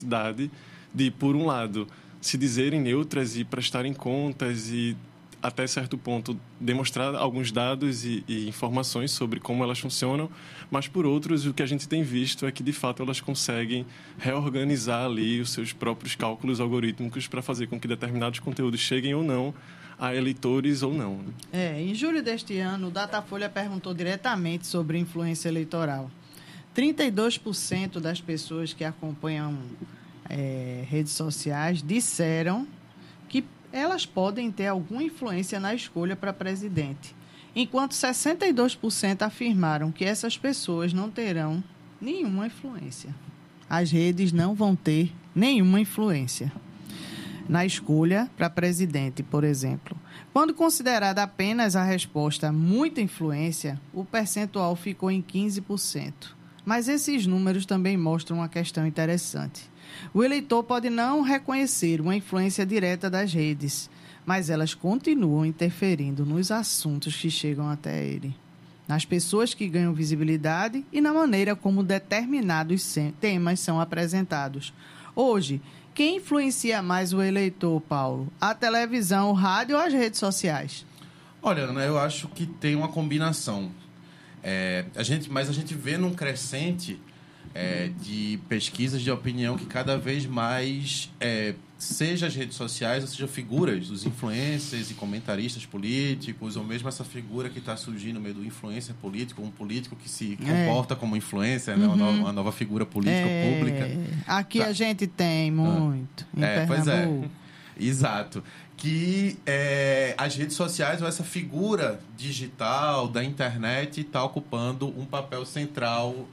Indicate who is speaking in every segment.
Speaker 1: necessidade de, por um lado, se dizerem neutras e prestarem contas e, até certo ponto, demonstrar alguns dados e informações sobre como elas funcionam, mas, por outros, o que a gente tem visto é que, de fato, elas conseguem reorganizar ali os seus próprios cálculos algorítmicos para fazer com que determinados conteúdos cheguem ou não a eleitores ou não.
Speaker 2: Em julho deste ano, o Datafolha perguntou diretamente sobre influência eleitoral. 32% das pessoas que acompanham redes sociais disseram que elas podem ter alguma influência na escolha para presidente, enquanto 62% afirmaram que essas pessoas não terão nenhuma influência. As redes não vão ter nenhuma influência na escolha para presidente, por exemplo. Quando considerada apenas a resposta muita influência, o percentual ficou em 15%. Mas esses números também mostram uma questão interessante. O eleitor pode não reconhecer uma influência direta das redes, mas elas continuam interferindo nos assuntos que chegam até ele, nas pessoas que ganham visibilidade e na maneira como determinados temas são apresentados. Hoje, quem influencia mais o eleitor, Paulo? A televisão, o rádio ou as redes sociais?
Speaker 3: Olha, Ana, eu acho que tem uma combinação. Mas a gente vê num crescente de pesquisas de opinião que cada vez mais, seja as redes sociais, ou seja, figuras, os influencers e comentaristas políticos, ou mesmo essa figura que está surgindo no meio do influencer político, um político que se comporta como influencer, né? Uma nova figura política pública.
Speaker 2: Aqui a gente tem muito, em Pernambuco.
Speaker 3: Pois é, exato. Que as redes sociais, ou essa figura digital da internet, está ocupando um papel central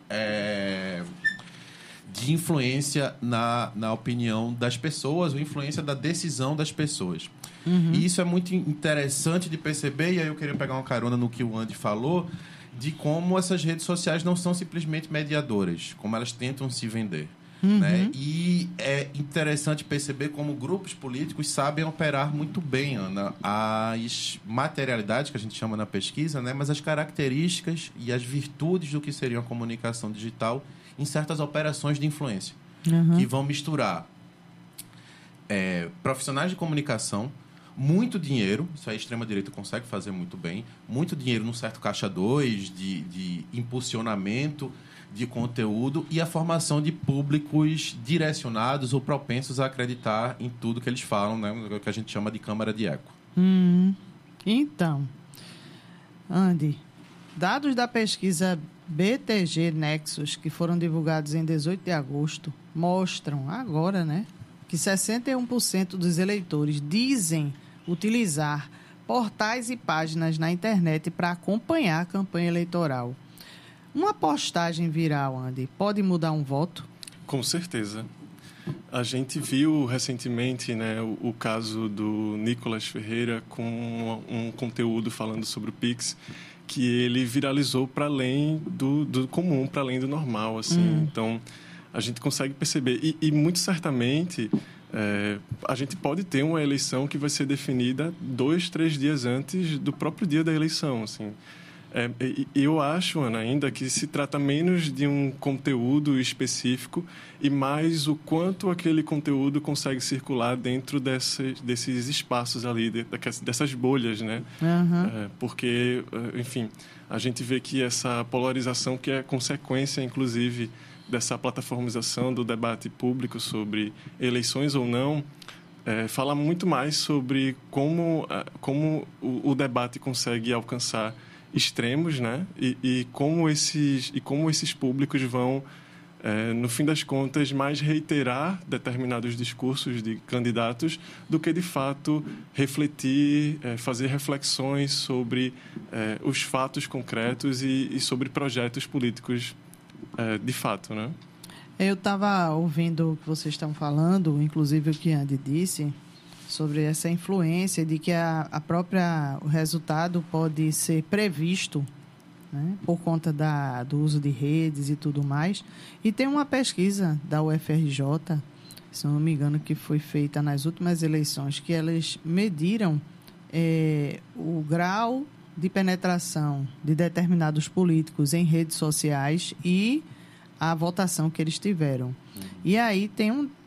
Speaker 3: de influência na opinião das pessoas, ou influência da decisão das pessoas. E isso é muito interessante de perceber, e aí eu queria pegar uma carona no que o Andy falou, de como essas redes sociais não são simplesmente mediadoras, como elas tentam se vender. Né? E é interessante perceber como grupos políticos sabem operar muito bem, Ana, as materialidades que a gente chama na pesquisa, né? Mas as características e as virtudes do que seria uma comunicação digital em certas operações de influência, que vão misturar profissionais de comunicação, muito dinheiro, isso aí a extrema-direita consegue fazer muito bem, muito dinheiro num certo caixa 2 de impulsionamento de conteúdo e a formação de públicos direcionados ou propensos a acreditar em tudo que eles falam, né? O que a gente chama de câmara de eco.
Speaker 2: Então, Andy, dados da pesquisa BTG Nexus, que foram divulgados em 18 de agosto, mostram agora, né, que 61% dos eleitores dizem utilizar portais e páginas na internet para acompanhar a campanha eleitoral. Uma postagem viral, Andy, pode mudar um voto?
Speaker 1: Com certeza. A gente viu recentemente, né, o caso do Nicolas Ferreira com um conteúdo falando sobre o Pix, que ele viralizou para além do comum, para além do normal, assim. Então, a gente consegue perceber. E muito certamente, a gente pode ter uma eleição que vai ser definida 2, 3 dias antes do próprio dia da eleição, assim. Eu acho, Ana, ainda que se trata menos de um conteúdo específico e mais o quanto aquele conteúdo consegue circular dentro desses espaços ali, dessas bolhas, né? Porque, enfim, a gente vê que essa polarização, que é consequência, inclusive, dessa plataformização do debate público sobre eleições ou não, fala muito mais sobre como o debate consegue alcançar extremos, né? E como esses públicos vão, no fim das contas, mais reiterar determinados discursos de candidatos do que, de fato, refletir, fazer reflexões sobre os fatos concretos e sobre projetos políticos de fato, né?
Speaker 2: Eu estava ouvindo o que vocês estão falando, inclusive o que Andy disse, sobre essa influência de que o resultado pode ser previsto, né, por conta do uso de redes e tudo mais. E tem uma pesquisa da UFRJ, se eu não me engano, que foi feita nas últimas eleições, que elas mediram o grau de penetração de determinados políticos em redes sociais e a votação que eles tiveram. E aí tem